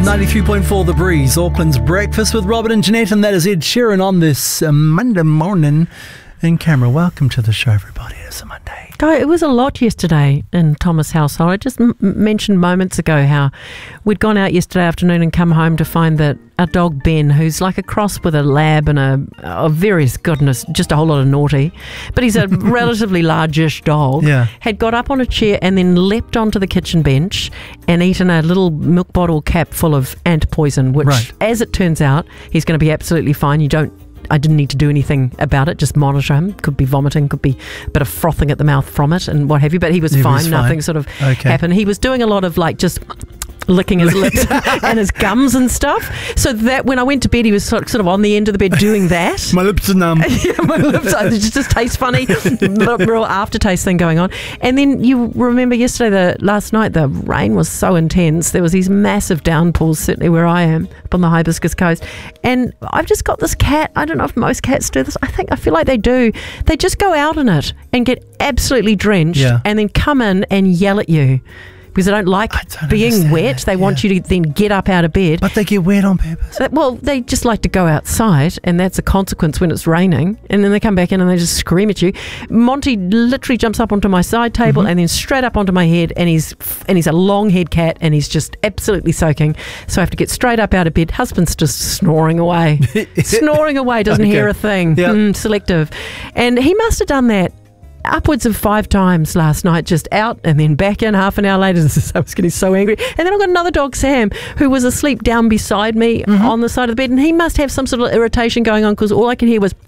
93.4 The Breeze, Auckland's breakfast with Robert and Jeanette, and that is Ed Sheeran on this Monday morning in camera. Welcome to the show, everybody. It's a Monday. It was a lot yesterday in Thomas' household. I just mentioned moments ago how we'd gone out yesterday afternoon and come home to find that our dog Ben, who's like a cross with a lab and a various goodness, just a whole lot of naughty, but he's a relatively largish dog, had got up on a chair and then leapt onto the kitchen bench and eaten a little milk bottle cap full of ant poison, which, as it turns out, he's going to be absolutely fine. I didn't need to do anything about it, just monitor him. Could be vomiting, could be a bit of frothing at the mouth from it and what have you, but he was fine. Nothing sort of happened. He was doing a lot of just licking his lips and his gums and stuff. So that when I went to bed, he was sort of on the end of the bed doing that. My lips are numb. Yeah, my lips it just tastes funny. Real aftertaste thing going on. And then you remember yesterday, last night, the rain was so intense. There was these massive downpours, certainly where I am, up on the Hibiscus Coast. And I've just got this cat. I don't know if most cats do this. I feel like they do. They just go out in it and get absolutely drenched and then come in and yell at you. Because they don't like being wet. They want you to then get up out of bed. But they get wet on purpose. Well, they just like to go outside, and that's a consequence when it's raining. And then they come back in and they just scream at you. Monty literally jumps up onto my side table and then straight up onto my head, and he's a long-haired cat, and he's just absolutely soaking. So I have to get straight up out of bed. Husband's just snoring away. Snoring away, doesn't hear a thing. Selective. And he must have done that upwards of 5 times last night, just out and then back in. Half an hour later, I was getting so angry. And then I've got another dog, Sam, who was asleep down beside me on the side of the bed, and he must have some sort of irritation going on because all I could hear was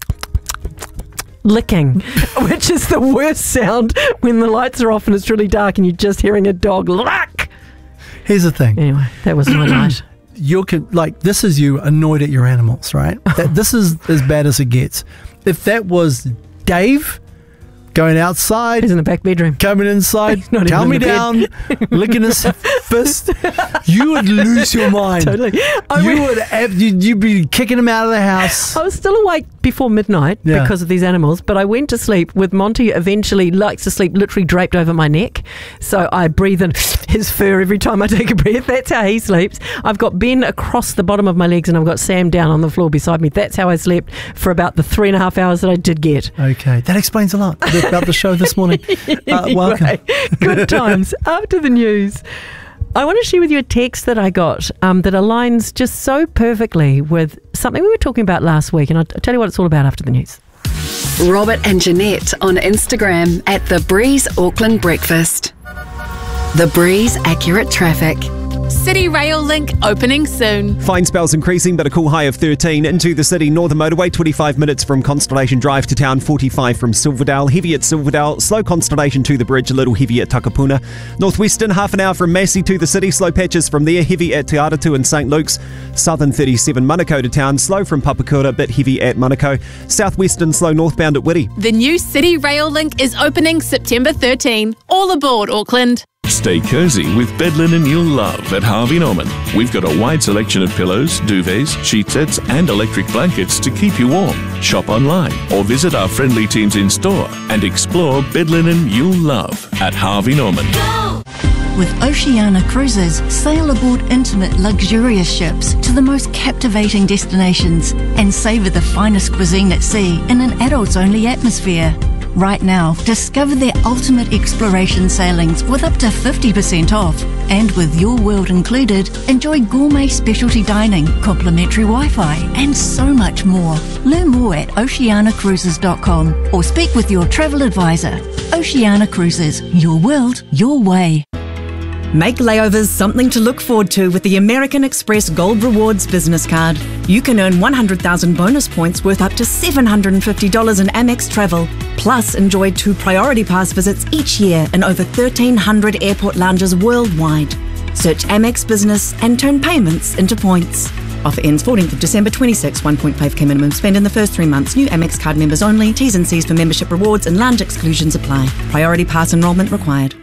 licking, which is the worst sound when the lights are off and it's really dark and you're just hearing a dog lick. Here's the thing. Anyway, that was my night. This is you annoyed at your animals, right? This is as bad as it gets. If that was Dave going outside, he's in the back bedroom, coming inside, calm me down, licking his fist, you would lose your mind. Totally. You'd be kicking him out of the house. I was still awake before midnight because of these animals, but I went to sleep with Monty. Eventually likes to sleep literally draped over my neck, so I breathe in his fur every time I take a breath. That's how he sleeps. I've got Ben across the bottom of my legs and I've got Sam down on the floor beside me. That's how I slept for about the 3.5 hours that I did get. Okay, that explains a lot about the show this morning. Welcome. Good times. After the news, I want to share with you a text that I got that aligns just so perfectly with something we were talking about last week, and I'll tell you what it's all about after the news. Robert and Jeanette on Instagram at The Breeze Auckland Breakfast. The Breeze Accurate Traffic. City Rail Link opening soon. Fine spells increasing, but a cool high of 13 into the city. Northern Motorway, 25 minutes from Constellation Drive to town, 45 from Silverdale. Heavy at Silverdale, slow Constellation to the bridge, a little heavy at Takapuna. Northwestern, half an hour from Massey to the city. Slow patches from there, heavy at Te Aratu and St Luke's. Southern 37, Manukau to town, slow from Papakura, bit heavy at Manukau. Southwestern, slow northbound at Whitty. The new City Rail Link is opening September 13. All aboard, Auckland. Stay cozy with bed linen you'll love at Harvey Norman. We've got a wide selection of pillows, duvets, sheet sets and electric blankets to keep you warm. Shop online or visit our friendly teams in store and explore bed linen you'll love at Harvey Norman. With Oceania Cruises, sail aboard intimate, luxurious ships to the most captivating destinations and savour the finest cuisine at sea in an adults-only atmosphere. Right now, discover their ultimate exploration sailings with up to 50% off. And with Your World included, enjoy gourmet specialty dining, complimentary Wi-Fi, and so much more. Learn more at oceanacruises.com or speak with your travel advisor. Oceania Cruises, your world, your way. Make layovers something to look forward to with the American Express Gold Rewards business card. You can earn 100,000 bonus points worth up to $750 in Amex travel. Plus, enjoy 2 Priority Pass visits each year in over 1,300 airport lounges worldwide. Search Amex Business and turn payments into points. Offer ends 14th of December 26. 1.5k minimum spend in the first 3 months. New Amex card members only. T's and C's for membership rewards and lounge exclusions apply. Priority Pass enrolment required.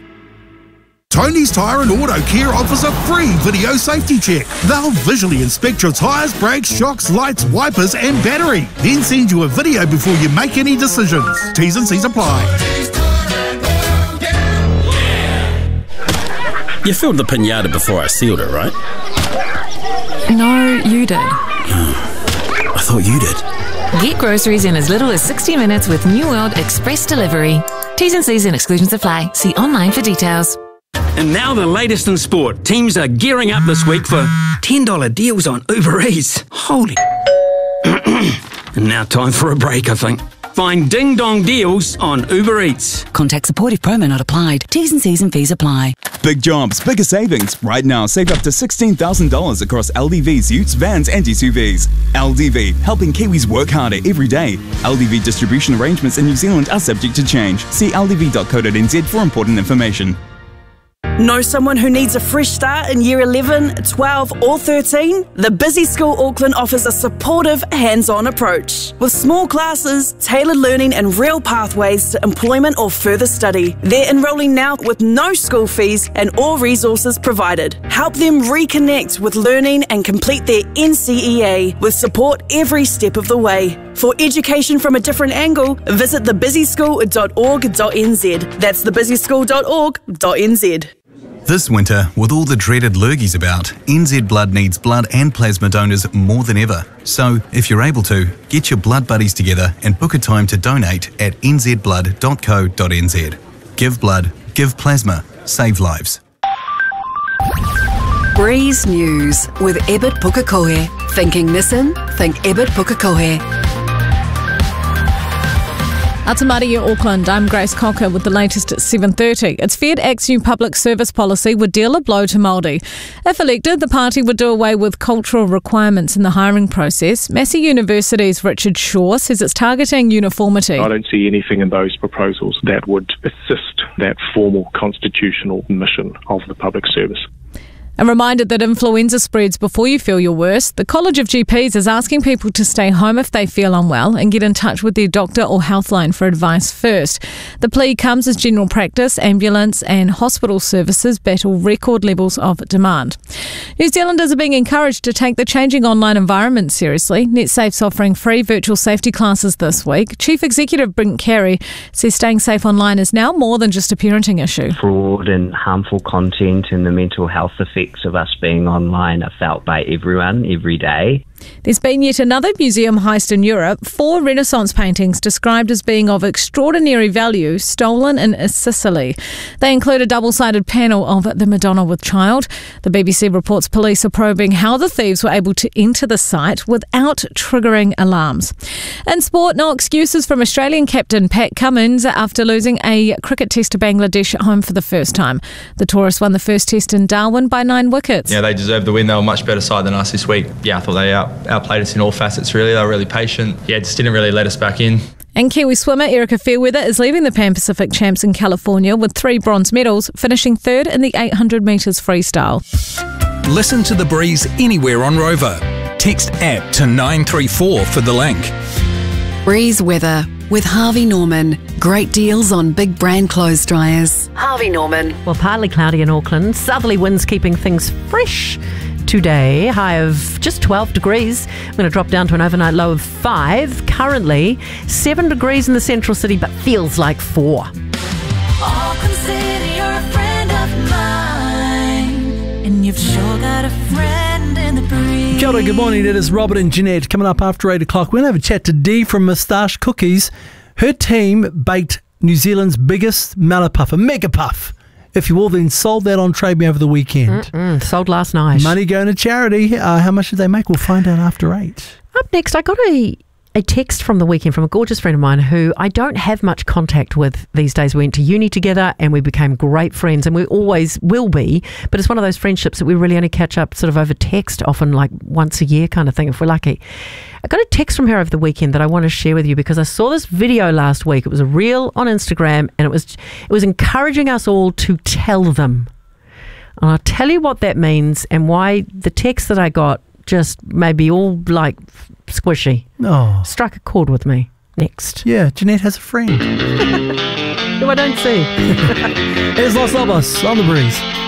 Tony's Tyre and Auto Care offers a free video safety check. They'll visually inspect your tyres, brakes, shocks, lights, wipers and battery. Then send you a video before you make any decisions. T's and C's apply. You filled the pinata before I sealed it, right? No, you did. I thought you did. Get groceries in as little as 60 minutes with New World Express Delivery. T's and C's and exclusions apply. See online for details. And now the latest in sport. Teams are gearing up this week for $10 deals on Uber Eats. Holy... And now time for a break, I think. Find Ding Dong deals on Uber Eats. Contact support if promo not applied. T's and C's and fees apply. Big jobs, bigger savings. Right now, save up to $16,000 across LDV's utes, vans and SUVs. LDV, helping Kiwis work harder every day. LDV distribution arrangements in New Zealand are subject to change. See ldv.co.nz for important information. Know someone who needs a fresh start in year 11, 12 or 13? The Busy School Auckland offers a supportive, hands-on approach. With small classes, tailored learning and real pathways to employment or further study. They're enrolling now with no school fees and all resources provided. Help them reconnect with learning and complete their NCEA with support every step of the way. For education from a different angle, visit thebusyschool.org.nz. That's thebusyschool.org.nz. This winter, with all the dreaded lurgies about, NZ Blood needs blood and plasma donors more than ever. So, if you're able to, get your blood buddies together and book a time to donate at nzblood.co.nz. Give blood, give plasma, save lives. Breeze News with Ebert Pukekohe. Thinking Nissan? Think Ebert Pukekohe. Atamari Auckland, I'm Grace Cocker with the latest at 7:30. It's Fed Act's new public service policy would deal a blow to Māori. If elected, the party would do away with cultural requirements in the hiring process. Massey University's Richard Shaw says it's targeting uniformity. I don't see anything in those proposals that would assist that formal constitutional mission of the public service. A reminder that influenza spreads before you feel your worst. The College of GPs is asking people to stay home if they feel unwell and get in touch with their doctor or healthline for advice first. The plea comes as general practice, ambulance and hospital services battle record levels of demand. New Zealanders are being encouraged to take the changing online environment seriously. NetSafe's offering free virtual safety classes this week. Chief Executive Brent Carey says staying safe online is now more than just a parenting issue. Fraud and harmful content and the mental health effects of us being online are felt by everyone every day. There's been yet another museum heist in Europe. 4 Renaissance paintings described as being of extraordinary value stolen in Sicily. They include a double-sided panel of the Madonna with Child. The BBC reports police are probing how the thieves were able to enter the site without triggering alarms. In sport, no excuses from Australian captain Pat Cummins after losing a cricket test to Bangladesh at home for the first time. The tourists won the first test in Darwin by 9 wickets. Yeah, they deserved the win. They were a much better side than us this week. Yeah, I thought they outplayed us in all facets, really. They were really patient. Yeah, just didn't really let us back in. And Kiwi swimmer Erica Fairweather is leaving the Pan Pacific Champs in California with 3 bronze medals, finishing 3rd in the 800 metres freestyle. Listen to The Breeze anywhere on Rover. Text APP to 934 for the link. Breeze weather with Harvey Norman. Great deals on big brand clothes dryers. Harvey Norman. Well, partly cloudy in Auckland. Southerly winds keeping things fresh today. High of just 12 degrees. We're going to drop down to an overnight low of 5. Currently 7 degrees in the central city, but feels like 4. Auckland City, you're a friend of mine, and you've sure got a friend in the breeze. Kia ora, good morning. It is Robert and Jeanette. Coming up after 8 o'clock, we're going to have a chat to Dee from Moustache Cookies. Her team baked New Zealand's biggest Malapuff, a mega puff, if you will, then sold that on Trade Me over the weekend. Sold last night. Money going to charity. How much did they make? We'll find out after 8. Up next, I got a text from the weekend from a gorgeous friend of mine who I don't have much contact with these days. We went to uni together and we became great friends, and we always will be, but it's one of those friendships that we really only catch up sort of over text, often like once a year kind of thing if we're lucky. I got a text from her over the weekend that I want to share with you because I saw this video last week. It was a reel on Instagram and it was encouraging us all to tell them. And I'll tell you what that means and why the text that I got just made me all like squishy. Oh. Struck a chord with me. Next. Yeah, Jeanette has a friend. Who I don't see. Here's Los Lobos on The Breeze.